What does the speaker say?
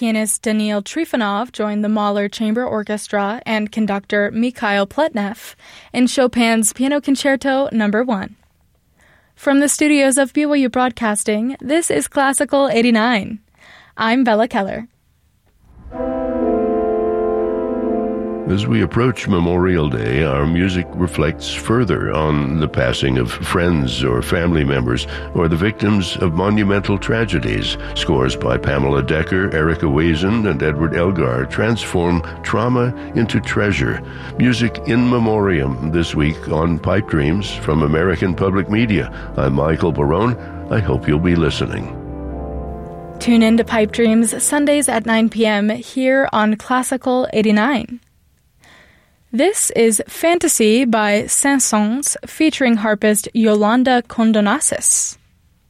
pianist Daniil Trifonov joined the Mahler Chamber Orchestra and conductor Mikhail Pletnev in Chopin's Piano Concerto No. 1. From the studios of BYU Broadcasting, this is Classical 89. I'm Bella Keller. As we approach Memorial Day, our music reflects further on the passing of friends or family members or the victims of monumental tragedies. Scores by Pamela Decker, Erica Wazen, and Edward Elgar transform trauma into treasure. Music in memoriam this week on Pipe Dreams from American Public Media. I'm Michael Barone. I hope you'll be listening. Tune in to Pipe Dreams Sundays at 9 p.m. here on Classical 89. This is Fantasy by Saint-Saëns featuring harpist Yolanda Condonassis.